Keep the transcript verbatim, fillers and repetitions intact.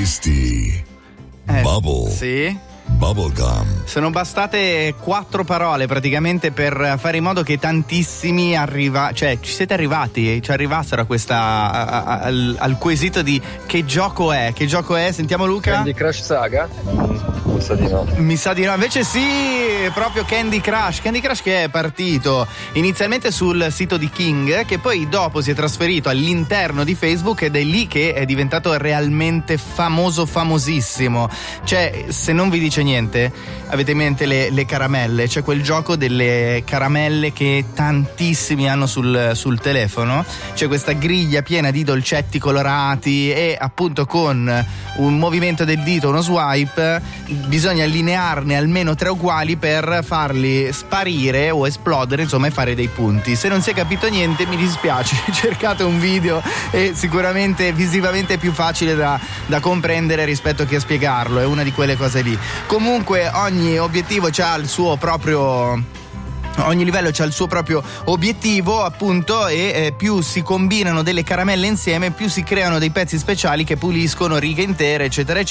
Tasty. Eh, Bubble. Sì. Bubblegum. Sono bastate quattro parole praticamente per fare in modo che tantissimi arriva, cioè ci siete arrivati, ci arrivassero a questa a, a, al, al quesito di che gioco è, che gioco è? Sentiamo Luca. Candy Crush Saga? Mm, mi sa di no. Mi sa di no, invece sì, proprio Candy Crush. Candy Crush che è partito inizialmente sul sito di King, che poi dopo si è trasferito all'interno di Facebook ed è lì che è diventato realmente famoso, famosissimo. Cioè, se non vi dice niente, avete in mente le, le caramelle? C'è quel gioco delle caramelle che tantissimi hanno sul, sul telefono. C'è questa griglia piena di dolcetti colorati e appunto con un movimento del dito, uno swipe, bisogna allinearne almeno tre uguali per farli sparire o esplodere, insomma, e fare dei punti. Se non si è capito niente, mi dispiace, cercate un video e sicuramente visivamente è più facile da, da comprendere rispetto che a spiegarlo, è una di quelle cose lì. Comunque ogni obiettivo c'ha il suo proprio ogni livello c'ha il suo proprio obiettivo, appunto, e eh, più si combinano delle caramelle insieme, più si creano dei pezzi speciali che puliscono righe intere, eccetera eccetera.